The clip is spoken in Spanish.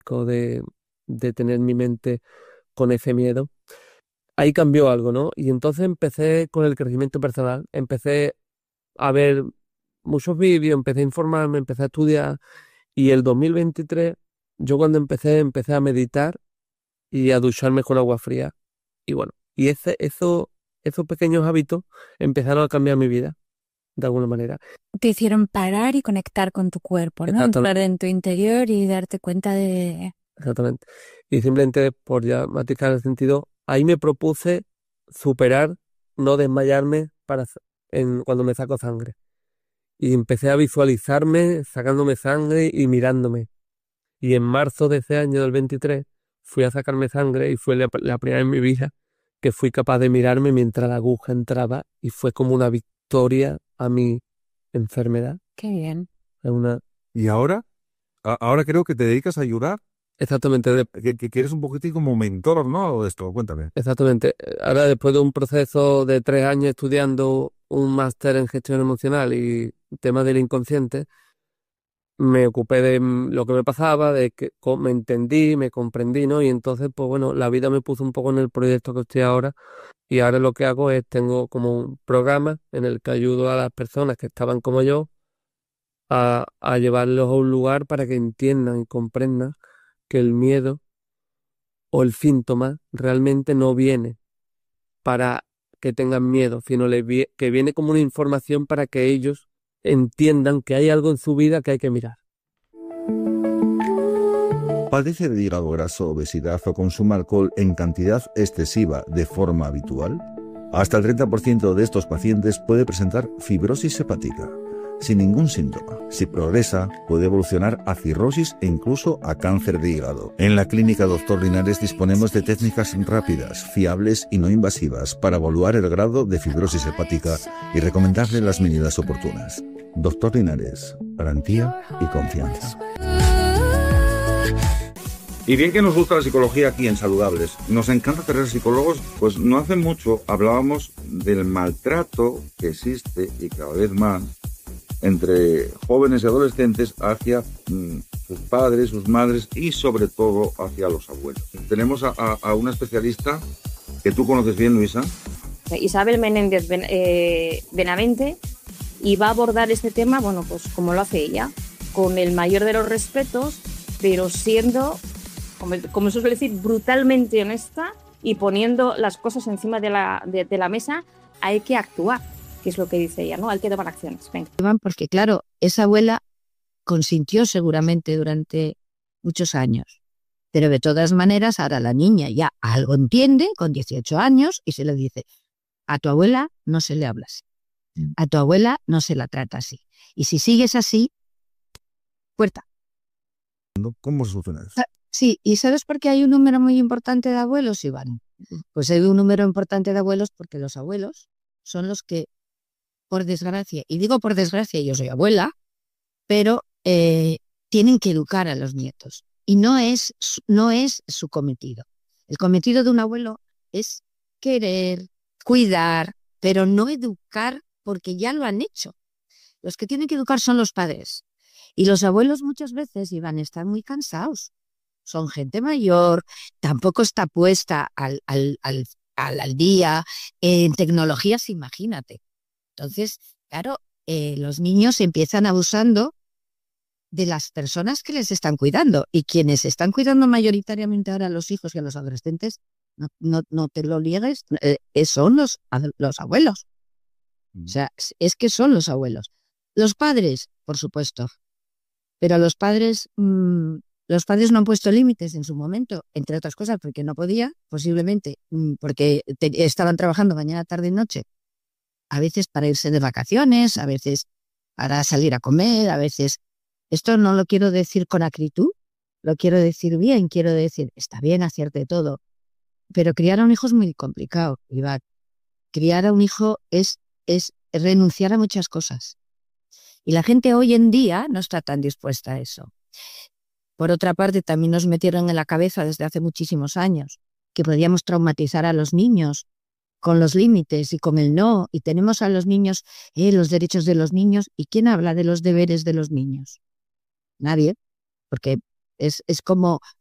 de tener mi mente con ese miedo. Ahí cambió algo, ¿no? Y entonces empecé con el crecimiento personal, empecé a ver muchos vídeos, empecé a informarme, empecé a estudiar y el 2023, yo cuando empecé a meditar y a ducharme con agua fría y bueno, y esos pequeños hábitos empezaron a cambiar mi vida de alguna manera. Te hicieron parar y conectar con tu cuerpo, ¿no? Entrar en tu interior y darte cuenta de... Exactamente. Y simplemente por ya matizar el sentido, ahí me propuse superar, no desmayarme cuando me saco sangre. Y empecé a visualizarme sacándome sangre y mirándome. Y en marzo de ese año del 23 fui a sacarme sangre y fue la primera vez en mi vida que fui capaz de mirarme mientras la aguja entraba y fue como una victoria a mi enfermedad. Qué bien. ¿Y ahora? Ahora creo que te dedicas a ayudar. Exactamente. Que eres un poquitín como mentor, ¿no? De esto, cuéntame. Exactamente. Ahora, después de un proceso de 3 años estudiando un máster en gestión emocional y temas del inconsciente, me ocupé de lo que me pasaba, de que me entendí, me comprendí, ¿no? Y entonces, pues bueno, la vida me puso un poco en el proyecto que estoy ahora y ahora lo que hago es, tengo como un programa en el que ayudo a las personas que estaban como yo a llevarlos a un lugar para que entiendan y comprendan que el miedo o el síntoma realmente no viene para que tengan miedo, sino que viene como una información para que ellos entiendan que hay algo en su vida que hay que mirar. ¿Padece de hígado graso, obesidad o consume alcohol en cantidad excesiva de forma habitual? Hasta el 30% de estos pacientes puede presentar fibrosis hepática, sin ningún síntoma. Si progresa, puede evolucionar a cirrosis e incluso a cáncer de hígado. En la clínica Dr. Linares disponemos de técnicas rápidas, fiables y no invasivas para evaluar el grado de fibrosis hepática y recomendarle las medidas oportunas. Dr. Linares, garantía y confianza. Y bien que nos gusta la psicología aquí en Saludables. Nos encanta tener psicólogos, pues no hace mucho hablábamos del maltrato que existe y cada vez más entre jóvenes y adolescentes hacia sus padres, sus madres y sobre todo hacia los abuelos. Tenemos a una especialista que tú conoces bien, Luisa. Isabel Menéndez Benavente, y va a abordar este tema, bueno, pues como lo hace ella, con el mayor de los respetos, pero siendo, como se suele decir, brutalmente honesta y poniendo las cosas encima de la mesa. Hay que actuar, que es lo que dice ella, ¿no? Hay que tomar acciones. Venga. Porque claro, esa abuela consintió seguramente durante muchos años, pero de todas maneras ahora la niña ya algo entiende con 18 años y se le dice: a tu abuela no se le habla así, a tu abuela no se la trata así, y si sigues así, puerta. ¿Cómo se soluciona eso? Sí, ¿y sabes por qué hay un número muy importante de abuelos, Iván? Pues hay un número importante de abuelos porque los abuelos son los que, por desgracia, y digo por desgracia, yo soy abuela, pero tienen que educar a los nietos. Y no es su cometido. El cometido de un abuelo es querer, cuidar, pero no educar porque ya lo han hecho. Los que tienen que educar son los padres. Y los abuelos muchas veces iban a estar muy cansados. Son gente mayor, tampoco está puesta al día en tecnologías, imagínate. Entonces, claro, los niños empiezan abusando de las personas que les están cuidando, y quienes están cuidando mayoritariamente ahora a los hijos y a los adolescentes, no te lo niegues, son los abuelos. O sea, es que son los abuelos. Los padres, por supuesto, pero los padres no han puesto límites en su momento, entre otras cosas porque no podía, posiblemente porque estaban trabajando mañana, tarde y noche, a veces para irse de vacaciones, a veces para salir a comer, a veces... Esto no lo quiero decir con acritud, lo quiero decir bien, quiero decir, está bien, acierte todo, pero criar a un hijo es muy complicado, Iván. Criar a un hijo es renunciar a muchas cosas. Y la gente hoy en día no está tan dispuesta a eso. Por otra parte, también nos metieron en la cabeza desde hace muchísimos años que podíamos traumatizar a los niños con los límites y con el no, y tenemos a los niños, los derechos de los niños, ¿y quién habla de los deberes de los niños? Nadie, porque Es como